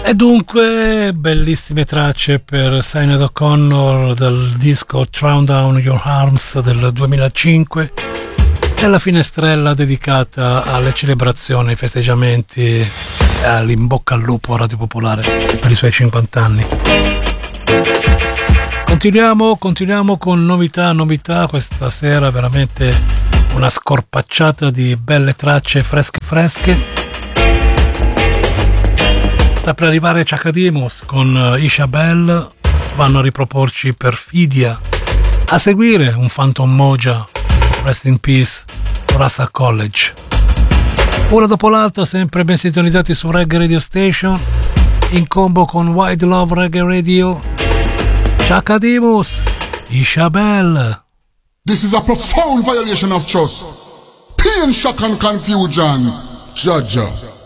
E dunque, bellissime tracce per Sinead O'Connor del disco Throw Down Your Arms del 2005 e la finestrella dedicata alle celebrazioni, ai festeggiamenti e all'in bocca al lupo a Radio Popolare per i suoi 50 anni. Continuiamo con novità questa sera, veramente una scorpacciata di belle tracce fresche. Sta per arrivare Chakademus con Isabel, vanno a riproporci Perfidia, a seguire un Phantom Moja, Rest in Peace, Rasta College. Una dopo l'altra, sempre ben sintonizzati su Reggae Radio Station, in combo con Wide Love Reggae Radio, Chakademus, Isabel. This is a profound violation of trust, pain, shock and confusion. Jaja.